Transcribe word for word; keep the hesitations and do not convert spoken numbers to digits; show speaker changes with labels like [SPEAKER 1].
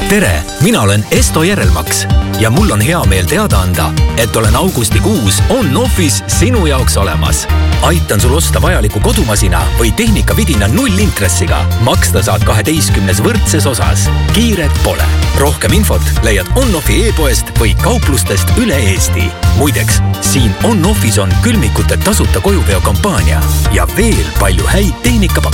[SPEAKER 1] tere, mina olen Esto Järelmaks ja mul on hea meel teada anda, et olen augustikuus On-Offis sinu jaoks olemas. Aitan sul osta vajaliku kodumasina või tehnikavidina nullintressiga. Maksta saad kaheteistkümnes võrdses osas. Kiiret pole. Rohkem infot leiad On-Offi e-poest või kauplustest üle Eesti. Muideks, siin On-Offis on külmikute tasuta kojuveo kampaania ja veel palju häid tehnikapakkujaid.